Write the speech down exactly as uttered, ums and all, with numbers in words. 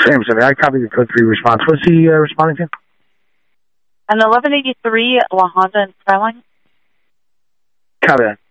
Same, sorry. I copied the code three response. What's he uh, responding to? An eleven eighty-three La Honda and Skyline. Copy that.